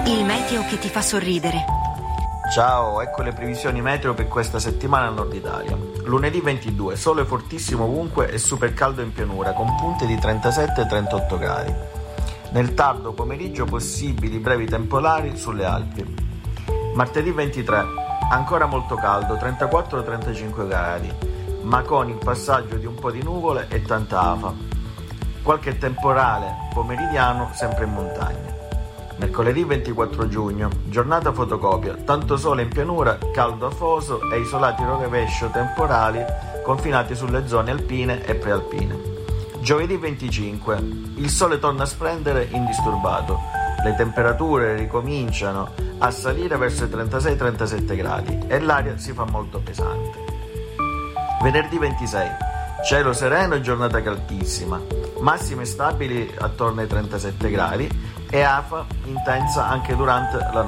Il meteo che ti fa sorridere. Ciao, ecco le previsioni meteo per questa settimana al nord Italia. Lunedì 22, sole fortissimo ovunque e super caldo in pianura, con punte di 37-38 gradi. Nel tardo pomeriggio possibili brevi temporali sulle Alpi. Martedì 23, ancora molto caldo, 34-35 gradi, ma con il passaggio di un po' di nuvole e tanta afa. Qualche temporale pomeridiano sempre in montagna. Mercoledì 24 giugno, giornata fotocopia, tanto sole in pianura, caldo afoso e isolati rovescio temporali confinati sulle zone alpine e prealpine. Giovedì 25, il sole torna a splendere indisturbato, le temperature ricominciano a salire verso i 36-37 gradi e l'aria si fa molto pesante. Venerdì 26, cielo sereno e giornata caldissima, massime stabili attorno ai 37 gradi e afa intensa anche durante la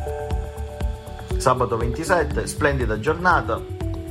notte. Sabato 27, splendida giornata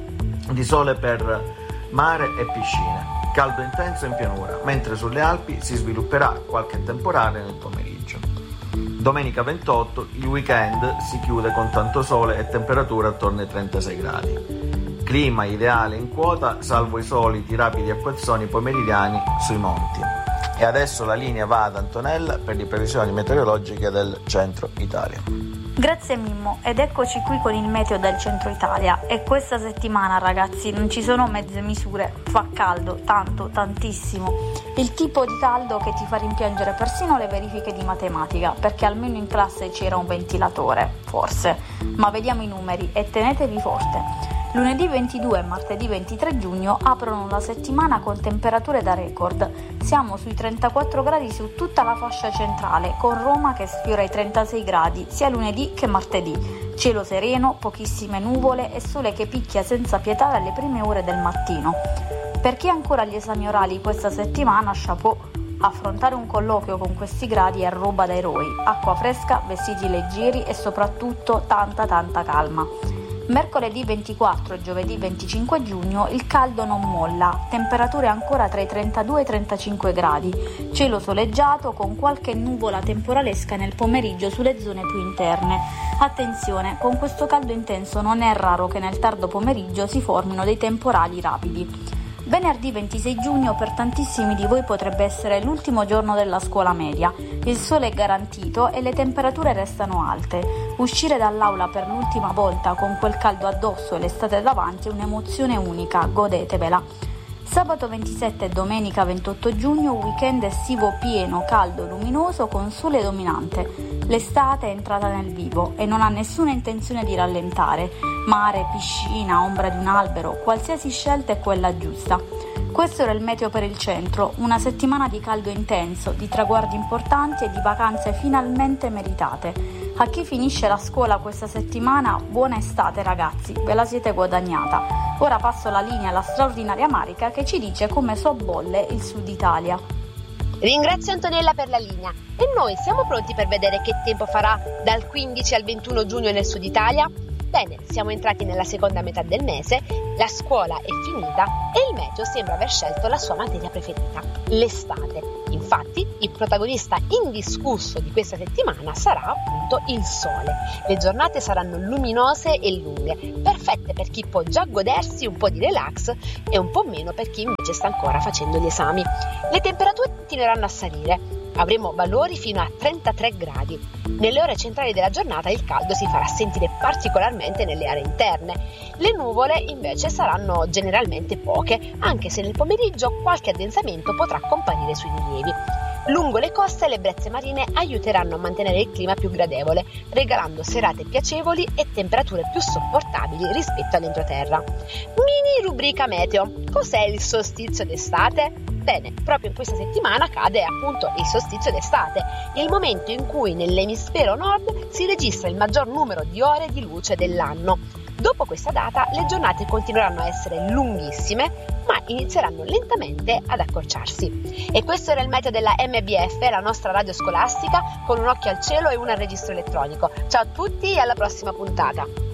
di sole per mare e piscine, caldo intenso in pianura, mentre sulle Alpi si svilupperà qualche temporale nel pomeriggio. Domenica 28, il weekend si chiude con tanto sole e temperature attorno ai 36 gradi. Clima ideale in quota, salvo i soliti rapidi acquazzoni pomeridiani sui monti. E adesso la linea va ad Antonella per le previsioni meteorologiche del centro Italia. Grazie Mimmo, ed eccoci qui con il meteo del centro Italia. E questa settimana, ragazzi, non ci sono mezze misure, fa caldo, tanto, tantissimo. Il tipo di caldo che ti fa rimpiangere persino le verifiche di matematica, perché almeno in classe c'era un ventilatore, forse. Ma vediamo i numeri e tenetevi forte. Lunedì 22 e martedì 23 giugno aprono la settimana con temperature da record. Siamo sui 34 gradi su tutta la fascia centrale, con Roma che sfiora i 36 gradi sia lunedì che martedì. Cielo sereno, pochissime nuvole e sole che picchia senza pietà dalle prime ore del mattino. Per chi ha ancora gli esami orali questa settimana, chapeau. Affrontare un colloquio con questi gradi è roba da eroi. Acqua fresca, vestiti leggeri e soprattutto tanta calma. Mercoledì 24 e giovedì 25 giugno il caldo non molla, temperature ancora tra i 32 e i 35 gradi, cielo soleggiato con qualche nuvola temporalesca nel pomeriggio sulle zone più interne. Attenzione, con questo caldo intenso non è raro che nel tardo pomeriggio si formino dei temporali rapidi. Venerdì 26 giugno per tantissimi di voi potrebbe essere l'ultimo giorno della scuola media. Il sole è garantito e le temperature restano alte. Uscire dall'aula per l'ultima volta con quel caldo addosso e l'estate davanti è un'emozione unica, godetevela. Sabato 27 e domenica 28 giugno weekend estivo pieno, caldo, luminoso con sole dominante. L'estate è entrata nel vivo e non ha nessuna intenzione di rallentare. Mare, piscina, ombra di un albero, qualsiasi scelta è quella giusta. Questo era il meteo per il centro, una settimana di caldo intenso, di traguardi importanti e di vacanze finalmente meritate. A chi finisce la scuola questa settimana, buona estate ragazzi, ve la siete guadagnata. Ora passo la linea alla straordinaria Marica che ci dice come sobbolle il Sud Italia. Ringrazio Antonella per la linea e noi siamo pronti per vedere che tempo farà dal 15 al 21 giugno nel Sud Italia? Bene, siamo entrati nella seconda metà del mese, la scuola è finita e il meteo sembra aver scelto la sua materia preferita, l'estate. Infatti, il protagonista indiscusso di questa settimana sarà appunto il sole. Le giornate saranno luminose e lunghe, perfette per chi può già godersi un po' di relax e un po' meno per chi invece sta ancora facendo gli esami. Le temperature continueranno a salire. Avremo valori fino a 33 gradi. Nelle ore centrali della giornata il caldo si farà sentire particolarmente nelle aree interne. Le nuvole invece saranno generalmente poche, anche se nel pomeriggio qualche addensamento potrà comparire sui rilievi. Lungo le coste le brezze marine aiuteranno a mantenere il clima più gradevole, regalando serate piacevoli e temperature più sopportabili rispetto all'entroterra. Mini rubrica meteo. Cos'è il solstizio d'estate? Bene, proprio in questa settimana cade appunto il solstizio d'estate, il momento in cui nell'emisfero nord si registra il maggior numero di ore di luce dell'anno. Dopo questa data le giornate continueranno a essere lunghissime, ma inizieranno lentamente ad accorciarsi. E questo era il meteo della MBF, la nostra radio scolastica, con un occhio al cielo e uno al registro elettronico. Ciao a tutti e alla prossima puntata!